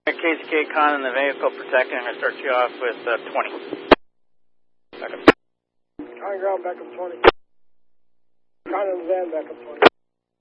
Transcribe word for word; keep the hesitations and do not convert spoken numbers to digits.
K Z K Con in the vehicle protecting. I'm going to start you off with uh, twenty. Back up. Con ground, back up twenty. Con in the van, back up twenty.